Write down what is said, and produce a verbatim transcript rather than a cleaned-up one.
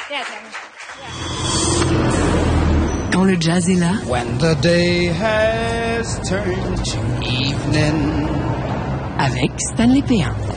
Quand le jazz est là, When the day has turned to evening. avec Stanley Péan.